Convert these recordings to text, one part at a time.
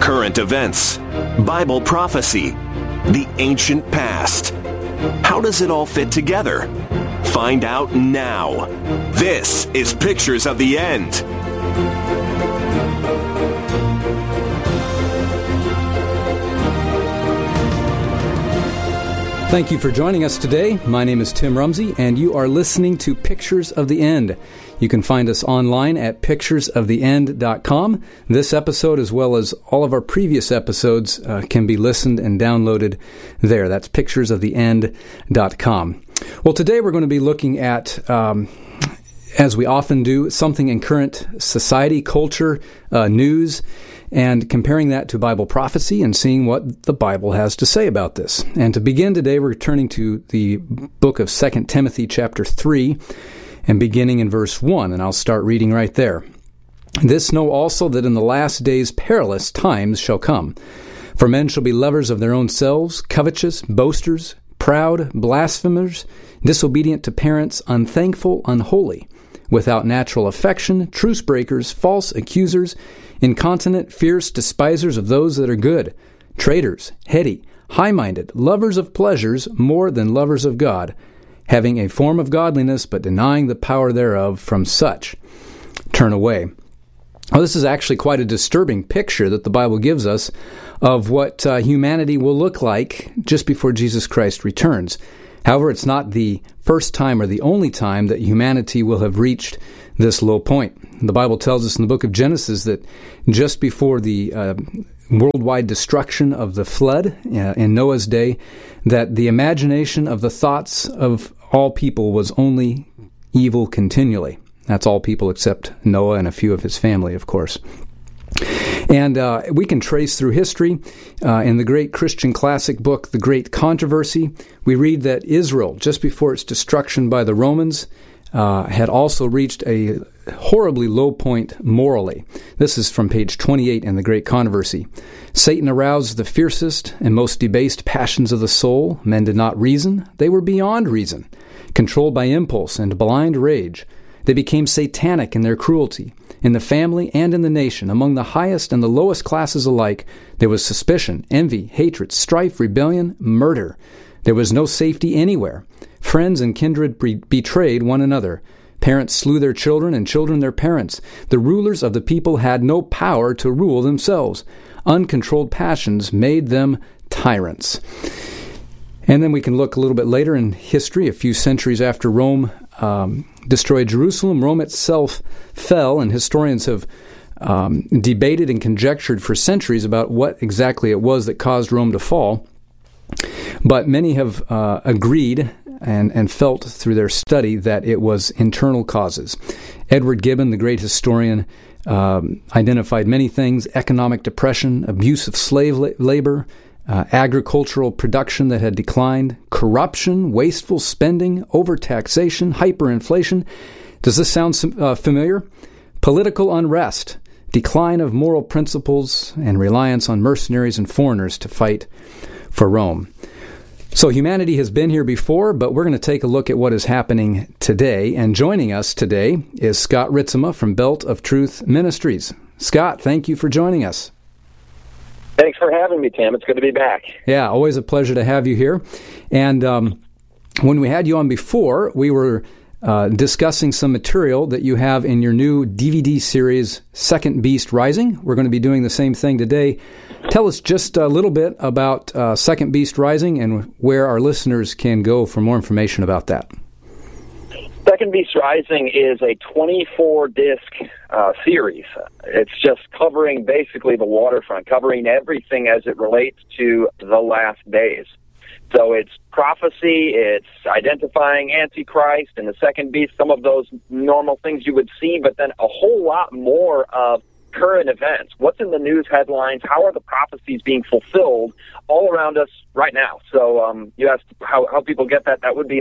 current events, Bible prophecy, the ancient past. How does it all fit together? Find out now. This is Pictures of the End. Thank you for joining us today. My name is Tim Rumsey, and you are listening to Pictures of the End. You can find us online at picturesoftheend.com. This episode, as well as all of our previous episodes, can be listened and downloaded there. That's picturesoftheend.com. Well, today we're going to be looking at, as we often do, something in current society, culture, news, and comparing that to Bible prophecy and seeing what the Bible has to say about this. And to begin today, we're turning to the book of 2 Timothy chapter 3 and beginning in verse 1, and I'll start reading right there. This know also that in the last days perilous times shall come. For men shall be lovers of their own selves, covetous, boasters, proud, blasphemers, disobedient to parents, unthankful, unholy, without natural affection, truce breakers, false accusers, incontinent, fierce, despisers of those that are good, traitors, heady, high-minded, lovers of pleasures more than lovers of God, having a form of godliness, but denying the power thereof. From such turn away. Well, this is actually quite a disturbing picture that the Bible gives us of what humanity will look like just before Jesus Christ returns. However, it's not the first time or the only time that humanity will have reached this low point. The Bible tells us in the book of Genesis that just before the worldwide destruction of the flood in Noah's day, that the imagination of the thoughts of all people was only evil continually. That's all people except Noah and a few of his family, of course. And we can trace through history. In the great Christian classic book, The Great Controversy, we read that Israel, just before its destruction by the Romans, had also reached a horribly low point morally. This is from page 28 in The Great Controversy. Satan aroused the fiercest and most debased passions of the soul. Men did not reason. They were beyond reason, controlled by impulse and blind rage. They became satanic in their cruelty. In the family and in the nation, among the highest and the lowest classes alike, there was suspicion, envy, hatred, strife, rebellion, murder. There was no safety anywhere. Friends and kindred betrayed one another. Parents slew their children and children their parents. The rulers of the people had no power to rule themselves. Uncontrolled passions made them tyrants. And then we can look a little bit later in history, a few centuries after Rome destroyed Jerusalem. Rome itself fell, and historians have debated and conjectured for centuries about what exactly it was that caused Rome to fall. But many have agreed and felt through their study that it was internal causes. Edward Gibbon, the great historian, identified many things: economic depression, abuse of slave labor, agricultural production that had declined, corruption, wasteful spending, overtaxation, hyperinflation. Does this sound familiar? Political unrest, decline of moral principles, and reliance on mercenaries and foreigners to fight for Rome. So humanity has been here before, but we're going to take a look at what is happening today. And joining us today is Scott Ritzema from Belt of Truth Ministries. Scott, thank you for joining us. Thanks for having me, Tim. It's good to be back. Yeah, always a pleasure to have you here. And when we had you on before, we were discussing some material that you have in your new DVD series, Second Beast Rising. We're going to be doing the same thing today. Tell us just a little bit about Second Beast Rising and where our listeners can go for more information about that. Second Beast Rising is a 24-disc series. It's just covering basically the waterfront, covering everything as it relates to the last days. So it's prophecy, it's identifying Antichrist and the second beast, some of those normal things you would see, but then a whole lot more of current events. What's in the news headlines? How are the prophecies being fulfilled all around us right now? So you asked how people get that. That would be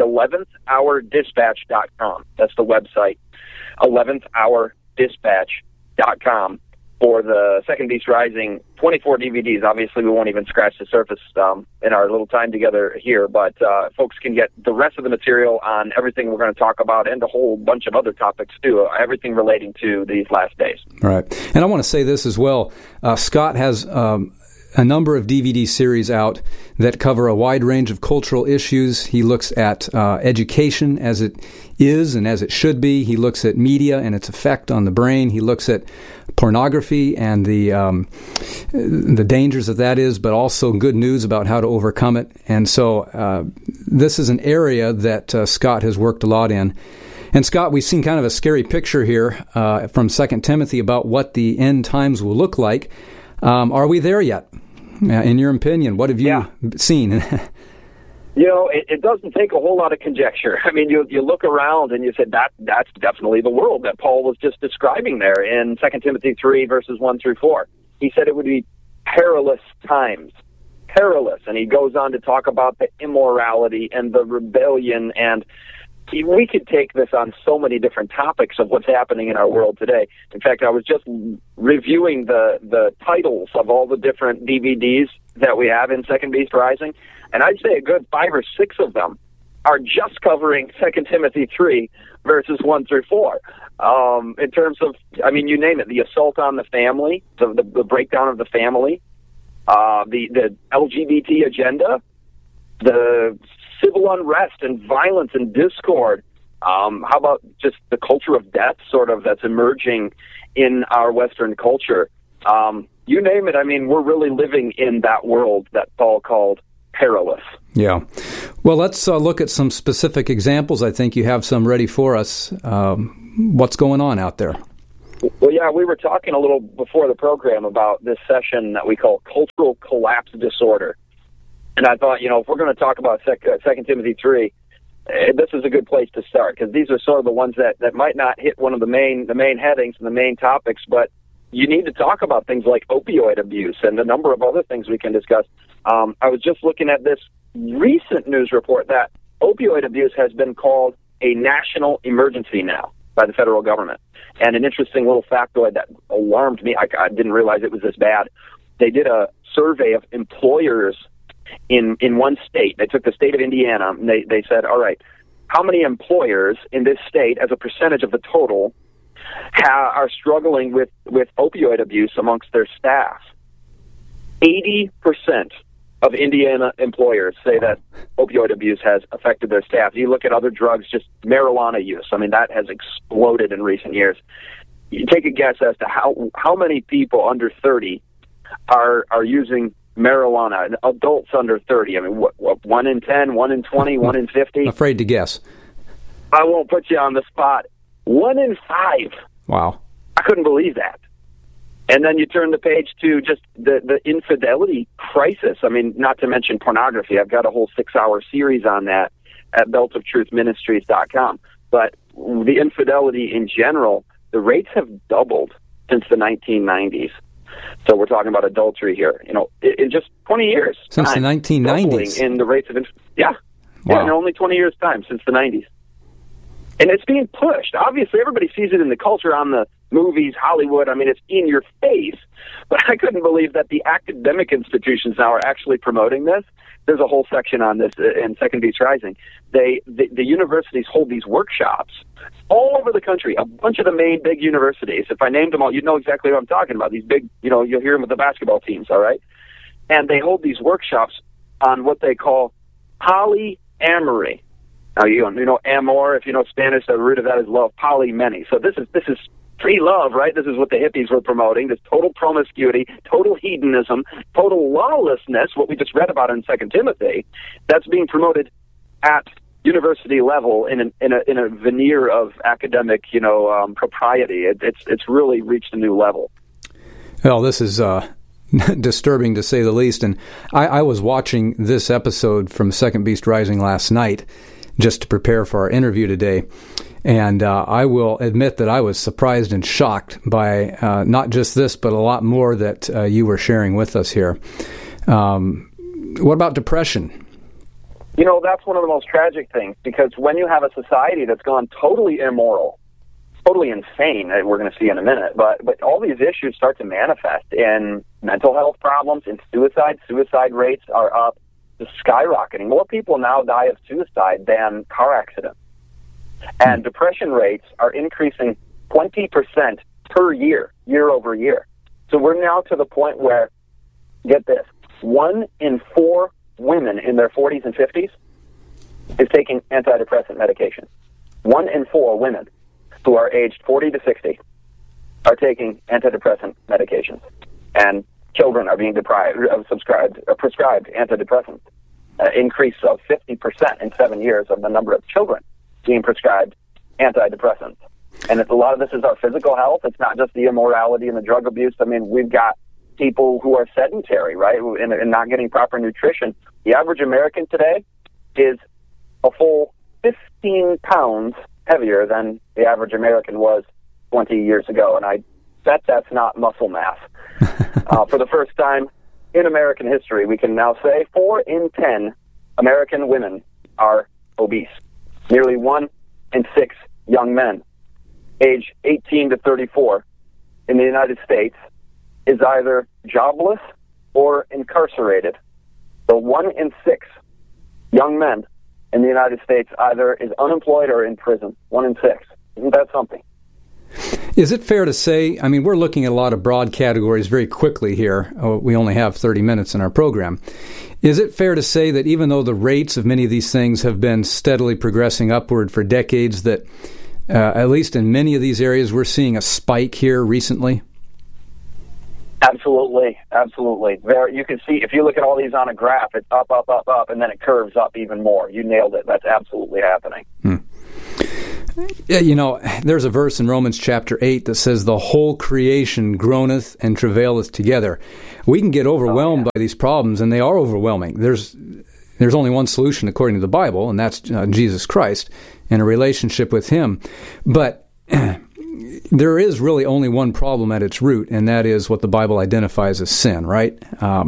11thhourdispatch.com. That's the website, 11thhourdispatch.com. for the Second Beast Rising 24 DVDs. Obviously, we won't even scratch the surface in our little time together here, but folks can get the rest of the material on everything we're going to talk about and a whole bunch of other topics, too, everything relating to these last days. Right. And I want to say this as well. Scott has a number of DVD series out that cover a wide range of cultural issues. He looks at education as it is and as it should be. He looks at media and its effect on the brain. He looks at pornography and the dangers that is, but also good news about how to overcome it. And so this is an area that Scott has worked a lot in. And Scott, we've seen kind of a scary picture here from 2 Timothy about what the end times will look like. Are we there yet? In your opinion, what have you seen? It doesn't take a whole lot of conjecture. I mean, you look around and you said that's definitely the world that Paul was just describing there in 2 Timothy 3, verses 1 through 4. He said it would be perilous times. Perilous. And he goes on to talk about the immorality and the rebellion, and we could take this on so many different topics of what's happening in our world today. In fact, I was just reviewing the titles of all the different DVDs that we have in Second Beast Rising, and I'd say a good 5 or 6 of them are just covering 2 Timothy 3, verses 1 through 4. In terms of, I mean, you name it, the assault on the family, the breakdown of the family, the LGBT agenda, the civil unrest and violence and discord. How about just the culture of death, sort of, that's emerging in our Western culture? You name it. I mean, we're really living in that world that Paul called perilous. Yeah. Well, let's look at some specific examples. I think you have some ready for us. What's going on out there? Well, yeah, we were talking a little before the program about this session that we call cultural collapse disorder. And I thought, if we're going to talk about 2 Timothy 3, this is a good place to start, because these are sort of the ones that might not hit one of the main headings and the main topics, but you need to talk about things like opioid abuse and a number of other things we can discuss. I was just looking at this recent news report that opioid abuse has been called a national emergency now by the federal government. And an interesting little factoid that alarmed me, I didn't realize it was this bad. They did a survey of employers in one state. They took the state of Indiana, and they said, all right, how many employers in this state, as a percentage of the total, are struggling with opioid abuse amongst their staff? 80% of Indiana employers say that opioid abuse has affected their staff. You look at other drugs, just marijuana use. I mean, that has exploded in recent years. You take a guess as to how many people under 30 are using marijuana, adults under 30. I mean, what 1 in 10, 1 in 20, 1 in 50? Afraid to guess. I won't put you on the spot. 1 in 5. Wow. I couldn't believe that. And then you turn the page to just the infidelity crisis. I mean, not to mention pornography. I've got a whole 6-hour series on that at beltoftruthministries.com. But the infidelity in general, the rates have doubled since the 1990s. So we're talking about adultery here, in just 20 years. Since the 1990s? In the rates of Wow. Yeah, in only 20 years' time, since the 90s. And it's being pushed. Obviously, everybody sees it in the culture, on the movies, Hollywood. I mean, it's in your face. But I couldn't believe that the academic institutions now are actually promoting this. There's a whole section on this in Second Beast Rising. The universities hold these workshops all over the country, a bunch of the main big universities. If I named them all, you'd know exactly what I'm talking about. These big, you'll hear them with the basketball teams, all right? And they hold these workshops on what they call polyamory. Now, you know amor, if you know Spanish, the root of that is love, poly, many. So this is free love, right? This is what the hippies were promoting, this total promiscuity, total hedonism, total lawlessness, what we just read about in 2 Timothy, that's being promoted at university level in a veneer of academic, propriety. It's really reached a new level. Well, this is disturbing to say the least. And I was watching this episode from Second Beast Rising last night just to prepare for our interview today. And I will admit that I was surprised and shocked by not just this, but a lot more that you were sharing with us here. What about depression? That's one of the most tragic things, because when you have a society that's gone totally immoral, totally insane that we're going to see in a minute. But all these issues start to manifest in mental health problems, in suicide. Suicide rates are up, just skyrocketing. More people now die of suicide than car accidents. And depression rates are increasing 20% per year, year over year. So we're now to the point where, get this, 1 in 4 women in their 40s and 50s is taking antidepressant medication. 1 in 4 women who are aged 40 to 60 are taking antidepressant medications. And children are being prescribed antidepressants. Increase of 50% in 7 years of the number of children being prescribed antidepressants. And a lot of this is our physical health. It's not just the immorality and the drug abuse. I mean, we've got people who are sedentary, right, and not getting proper nutrition. The average American today is a full 15 pounds heavier than the average American was 20 years ago. And I bet that's not muscle mass. For the first time in American history, we can now say 4 in 10 American women are obese. Nearly 1 in 6 young men, age 18 to 34, in the United States is either jobless or incarcerated. So 1 in 6 young men in the United States either is unemployed or in prison. 1 in 6. Isn't that something? Is it fair to say, I mean, we're looking at a lot of broad categories very quickly here. We only have 30 minutes in our program. Is it fair to say that even though the rates of many of these things have been steadily progressing upward for decades, that at least in many of these areas we're seeing a spike here recently? Absolutely, absolutely. You can see, if you look at all these on a graph, it's up, up, up, up, and then it curves up even more. You nailed it. That's absolutely happening. Yeah, you know, there's a verse in Romans chapter 8 that says, the whole creation groaneth and travaileth together. We can get overwhelmed by these problems, and they are overwhelming. There's only one solution according to the Bible, and that's Jesus Christ and a relationship with Him. But there is really only one problem at its root, and that is what the Bible identifies as sin, right?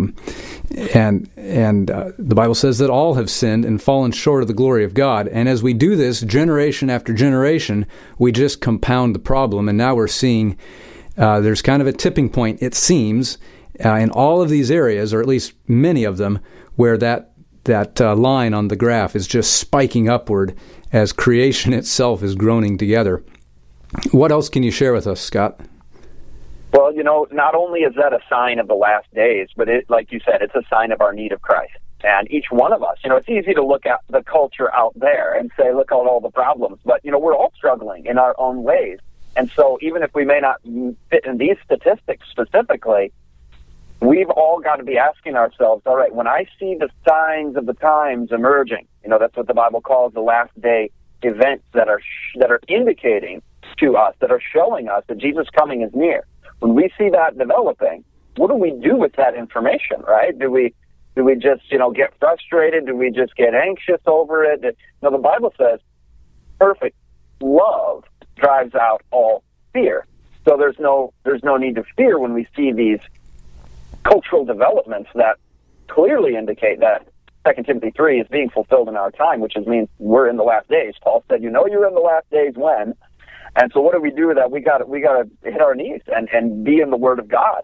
And the Bible says that all have sinned and fallen short of the glory of God. And as we do this generation after generation, we just compound the problem. And now we're seeing there's kind of a tipping point, it seems, in all of these areas, or at least many of them, where that line on the graph is just spiking upward as creation itself is groaning together. What else can you share with us, Scott? Well, you know, not only is that a sign of the last days, but like you said, it's a sign of our need of Christ. And each one of us, you know, it's easy to look at the culture out there and say, look at all the problems. But, you know, we're all struggling in our own ways. And so even if we may not fit in these statistics specifically, we've all got to be asking ourselves, all right, when I see the signs of the times emerging, you know, that's what the Bible calls the last day events that are indicating to us, that are showing us that Jesus' coming is near. When we see that developing, what do we do with that information, right? Do we just, you know, get frustrated? Do we just get anxious over it? You know, the Bible says perfect love drives out all fear. So there's no need to fear when we see these cultural developments that clearly indicate that 2 Timothy 3 is being fulfilled in our time, which means we're in the last days. Paul said, you know you're in the last days when. And so what do we do with that? We got to hit our knees and be in the Word of God.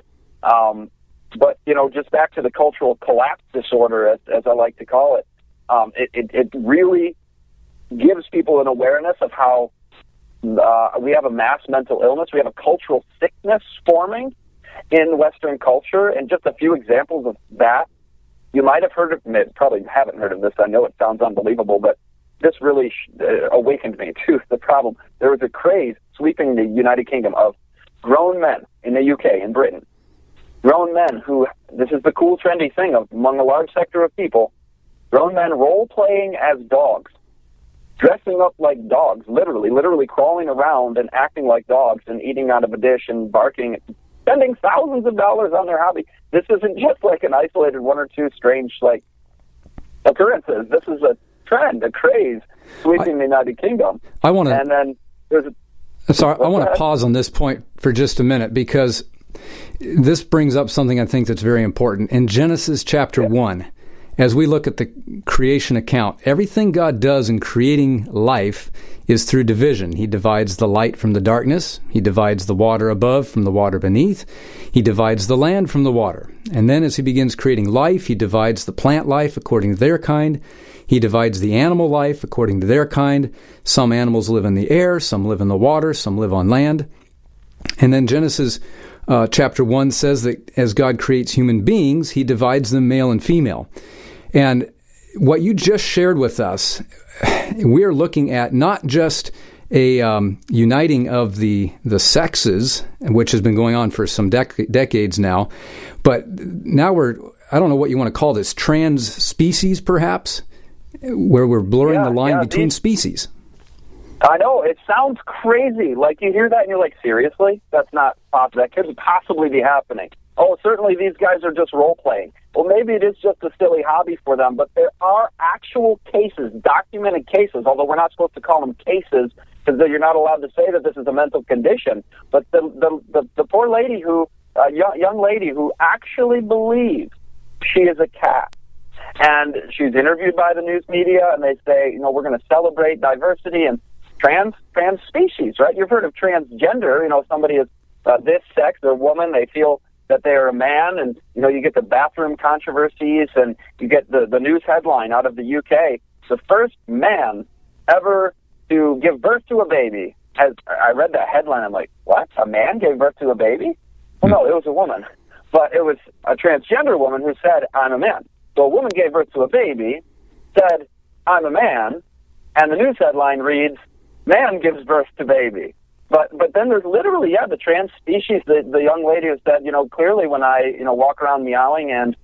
But, you know, just back to the cultural collapse disorder, as I like to call it, it really gives people an awareness of how we have a mass mental illness. We have a cultural sickness forming in Western culture. And just a few examples of that. You might have heard of it, probably haven't heard of this. I know it sounds unbelievable, but this really awakened me to the problem. There was a craze sweeping the United Kingdom of grown men in the UK, in Britain. Grown men who, this is the cool, trendy thing among a large sector of people, grown men role-playing as dogs, dressing up like dogs, literally crawling around and acting like dogs and eating out of a dish and barking, spending thousands of dollars on their hobby. This isn't just like an isolated one or two strange, occurrences. This is a trend, a craze sweeping the United Kingdom. I want to pause on this point for just a minute, because this brings up something I think that's very important. In Genesis chapter 1, as we look at the creation account, everything God does in creating life is through division. He divides the light from the darkness. He divides the water above from the water beneath. He divides the land from the water. And then as he begins creating life, he divides the plant life according to their kind. He divides the animal life according to their kind. Some animals live in the air, some live in the water, some live on land. And then Genesis chapter 1 says that as God creates human beings, he divides them male and female. And what you just shared with us, we are looking at not just a uniting of the sexes, which has been going on for some decades now, but now I don't know what you want to call this, trans species perhaps, where we're blurring the line between species. I know, it sounds crazy. Like, you hear that and you're like, seriously? That's not possible. That couldn't possibly be happening. Oh, certainly these guys are just role-playing. Well, maybe it is just a silly hobby for them, but there are actual cases, documented cases, although we're not supposed to call them cases because you're not allowed to say that this is a mental condition. But the poor lady young lady who actually believes she is a cat, and she's interviewed by the news media, and they say, we're going to celebrate diversity and trans species, right? You've heard of transgender. Somebody is this sex, they're a woman, they feel that they're a man, and you get the bathroom controversies, and you get the news headline out of the UK: the first man ever to give birth to a baby. I read that headline, I'm like, what? A man gave birth to a baby? Well, no, it was a woman, but it was a transgender woman who said, I'm a man. So a woman gave birth to a baby, said, I'm a man, and the news headline reads, man gives birth to baby. But then there's literally, the trans species, the young lady who said, clearly when I, walk around meowing and,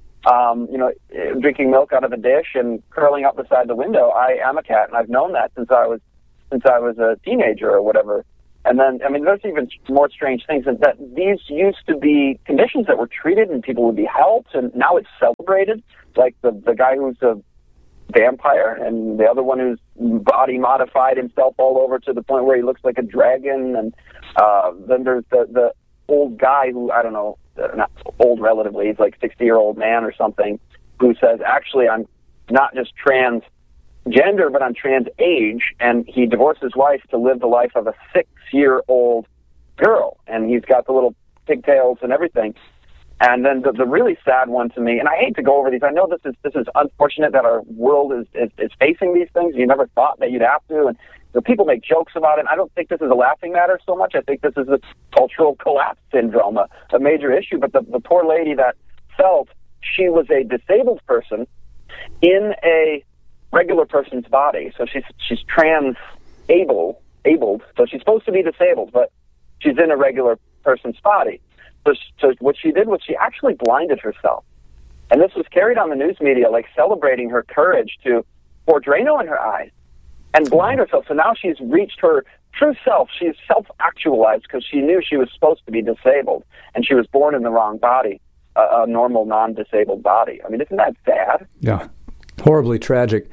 drinking milk out of a dish and curling up beside the window, I am a cat, and I've known that since I was a teenager or whatever. And then, there's even more strange things, that these used to be conditions that were treated and people would be helped, and now it's celebrated, like the guy who's a vampire, and the other one who's body modified himself all over to the point where he looks like a dragon, and then there's the old guy who, I don't know, not old relatively, he's like 60-year-old man or something, who says, actually, I'm not just transgender, but I'm trans age, and he divorced his wife to live the life of a 6-year-old girl, and he's got the little pigtails and everything. And then the really sad one to me, and I hate to go over these, I know this is unfortunate that our world is facing these things. You never thought that you'd have to, and people make jokes about it. I don't think this is a laughing matter so much. I think this is a cultural collapse syndrome, a major issue. But the poor lady that felt she was a disabled person in a regular person's body. So she's trans-abled, so she's supposed to be disabled, but she's in a regular person's body. So what she did was she actually blinded herself. And this was carried on the news media, like celebrating her courage to pour Drano in her eyes and blind herself. So now she's reached her true self. She's self-actualized because she knew she was supposed to be disabled, and she was born in the wrong body, a normal, non-disabled body. Isn't that sad? Yeah, horribly tragic.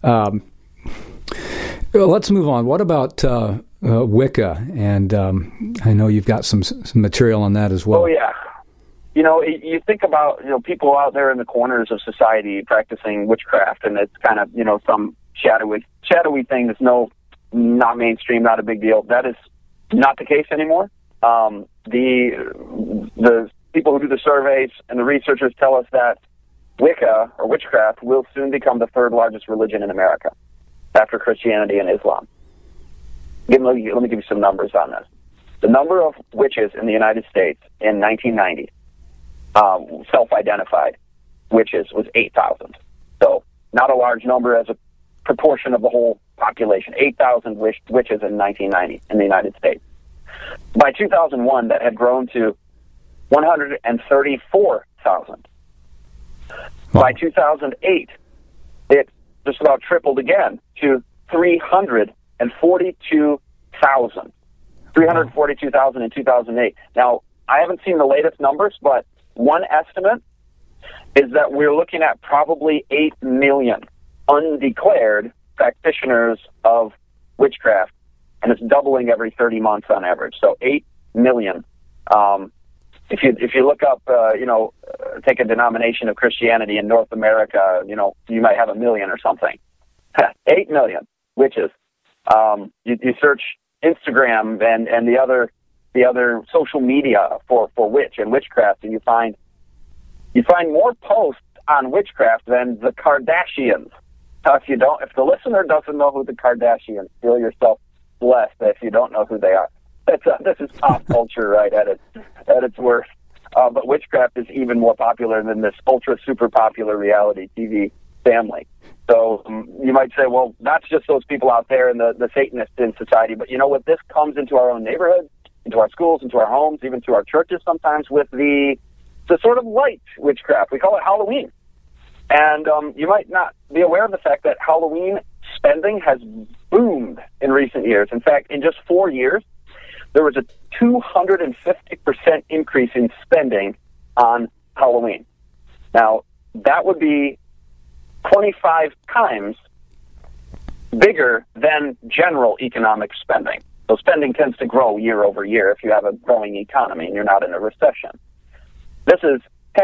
Let's move on. What about Wicca? And I know you've got some material on that as well. Oh, yeah. You think about, people out there in the corners of society practicing witchcraft, and it's kind of, some shadowy thing that's not mainstream, not a big deal. That is not the case anymore. The people who do the surveys and the researchers tell us that Wicca, or witchcraft, will soon become the third largest religion in America after Christianity and Islam. Let me give you some numbers on this. The number of witches in the United States in 1990, self-identified witches, was 8,000. So not a large number as a proportion of the whole population. 8,000 witches in 1990 in the United States. By 2001, that had grown to 134,000. By 2008, it just about tripled again to 342,000. 342,000 in 2008. Now, I haven't seen the latest numbers, but one estimate is that we're looking at probably 8 million undeclared practitioners of witchcraft, and it's doubling every 30 months on average. So 8 million. If you look up, take a denomination of Christianity in North America, you might have 1 million or something. 8 million witches. You search Instagram and the other social media for witch and witchcraft, and you find more posts on witchcraft than the Kardashians. Now, if the listener doesn't know who the Kardashians, feel yourself blessed if you don't know who they are. This is pop culture, right, at its worst. But witchcraft is even more popular than this ultra super popular reality TV family. So you might say, well, that's just those people out there and the Satanists in society. But you know what? This comes into our own neighborhoods, into our schools, into our homes, even to our churches sometimes with the sort of light witchcraft. We call it Halloween. And you might not be aware of the fact that Halloween spending has boomed in recent years. In fact, in just 4 years, there was a 250% increase in spending on Halloween. Now, that would be 25 times bigger than general economic spending. So spending tends to grow year over year if you have a growing economy and you're not in a recession. This is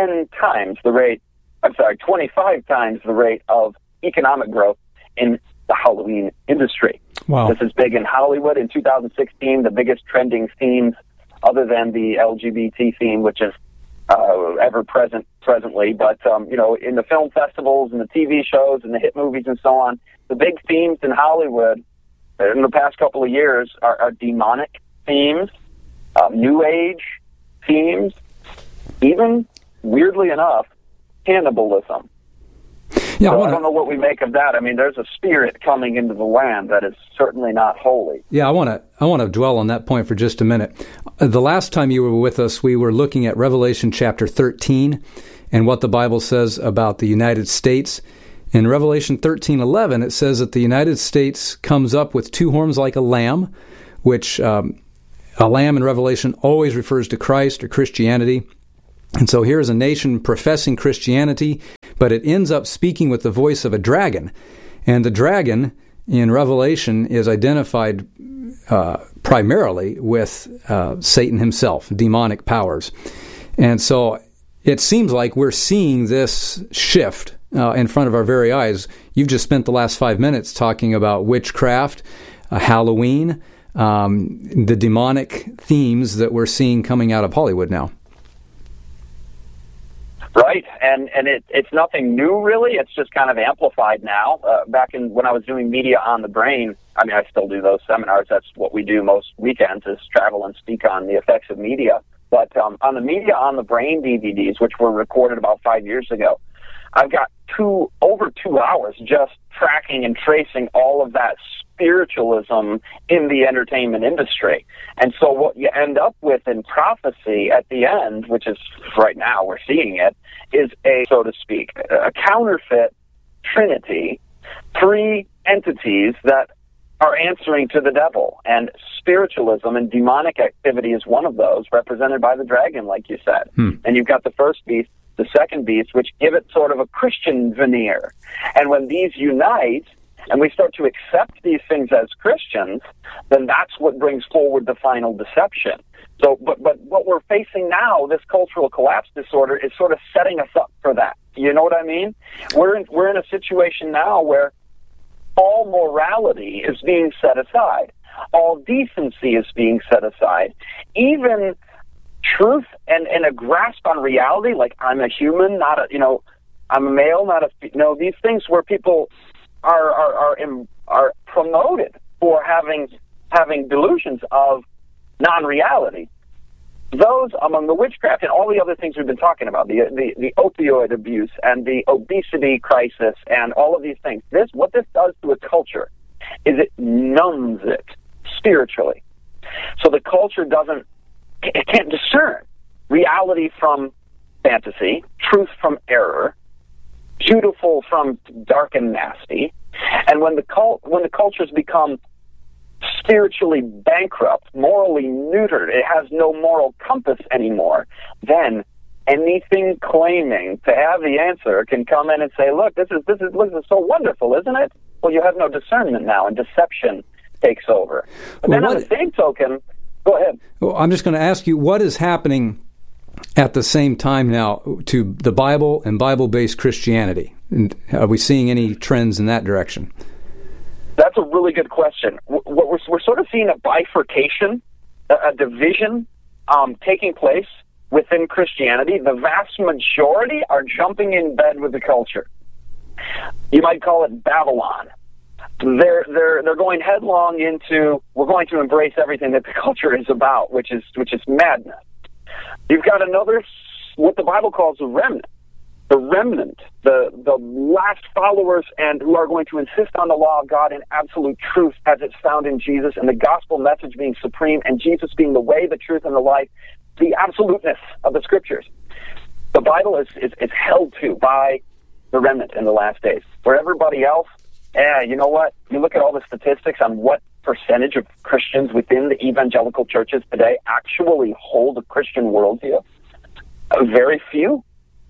25 times the rate of economic growth in the Halloween industry. Wow. This is big in Hollywood. In 2016, the biggest trending themes, other than the LGBT theme, which is ever present presently, but in the film festivals and the TV shows and the hit movies and so on, the big themes in Hollywood in the past couple of years are demonic themes, New Age themes, even, weirdly enough, cannibalism. Yeah, so I don't know what we make of that. I mean, there's a spirit coming into the land that is certainly not holy. Yeah, I want to dwell on that point for just a minute. The last time you were with us, we were looking at Revelation chapter 13 and what the Bible says about the United States. In Revelation 13:11, it says that the United States comes up with 2 horns like a lamb, which a lamb in Revelation always refers to Christ or Christianity. And so here is a nation professing Christianity, but it ends up speaking with the voice of a dragon. And the dragon in Revelation is identified primarily with Satan himself, demonic powers. And so it seems like we're seeing this shift in front of our very eyes. You've just spent the last 5 minutes talking about witchcraft, Halloween, the demonic themes that we're seeing coming out of Hollywood now. Right, and it's nothing new, really. It's just kind of amplified now. Back when I was doing Media on the Brain, I mean, I still do those seminars. That's what we do most weekends, is travel and speak on the effects of media. But on the Media on the Brain DVDs, which were recorded about 5 years ago, I've got over 2 hours just tracking and tracing all of that spiritualism in the entertainment industry. And so what you end up with in prophecy at the end, which is right now we're seeing it, is so to speak, a counterfeit trinity, 3 entities that are answering to the devil. And spiritualism and demonic activity is one of those, represented by the dragon, like you said. And you've got the first beast, the second beast, which give it sort of a Christian veneer. And when these unite, and we start to accept these things as Christians, then that's what brings forward the final deception. So, but what we're facing now, this cultural collapse disorder, is sort of setting us up for that. You know what I mean? We're in a situation now where all morality is being set aside. All decency is being set aside. Even truth and a grasp on reality, like I'm a human, not a, I'm a male, not a, these things where people are promoted for having delusions of non-reality. Those among the witchcraft and all the other things we've been talking about, the opioid abuse and the obesity crisis and all of these things. What this does to a culture is it numbs it spiritually. So the culture it can't discern reality from fantasy, truth from error, beautiful from dark and nasty. And when the cultures become spiritually bankrupt, morally neutered, it has no moral compass anymore, then anything claiming to have the answer can come in and say, look, this is so wonderful, isn't it? Well, you have no discernment now, and deception takes over. But then on the same token, go ahead. Well, I'm just going to ask you, what is happening at the same time now to the Bible and Bible-based Christianity? And are we seeing any trends in that direction? That's a really good question. What we're sort of seeing a bifurcation, a division taking place within Christianity. The vast majority are jumping in bed with the culture. You might call it Babylon. They're going headlong into, we're going to embrace everything that the culture is about, which is madness. You've got another, what the Bible calls a remnant. The remnant, the last followers, and who are going to insist on the law of God in absolute truth as it's found in Jesus, and the gospel message being supreme, and Jesus being the way, the truth, and the life, the absoluteness of the Scriptures. The Bible is held to by the remnant in the last days. For everybody else, you know what? You look at all the statistics on what percentage of Christians within the evangelical churches today actually hold a Christian worldview. Very few.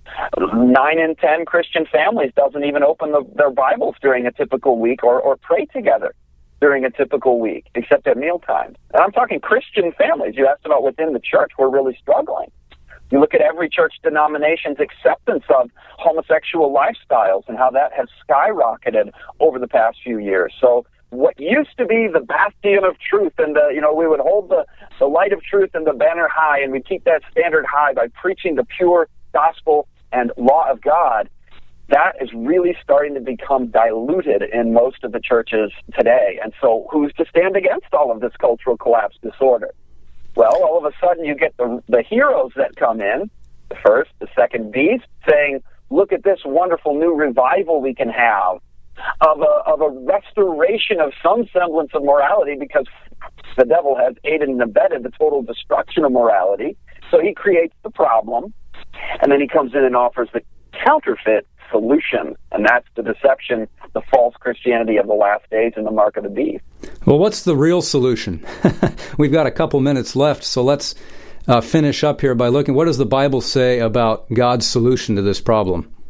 9 in 10 Christian families doesn't even open their Bibles during a typical week or pray together during a typical week, except at mealtimes. And I'm talking Christian families. You asked about within the church. We're really struggling. You look at every church denomination's acceptance of homosexual lifestyles and how that has skyrocketed over the past few years. So what used to be the bastion of truth, and we would hold the light of truth and the banner high, and we'd keep that standard high by preaching the pure gospel and law of God, that is really starting to become diluted in most of the churches today. And so who's to stand against all of this cultural collapse disorder? Well, all of a sudden you get the heroes that come in, the first, the second beast, saying, look at this wonderful new revival we can have of a restoration of some semblance of morality, because the devil has aided and abetted the total destruction of morality. So he creates the problem, and then he comes in and offers the counterfeit solution, and that's the deception, the false Christianity of the last days and the mark of the beast. Well, what's the real solution? We've got a couple minutes left, so let's finish up here by looking, what does the Bible say about God's solution to this problem?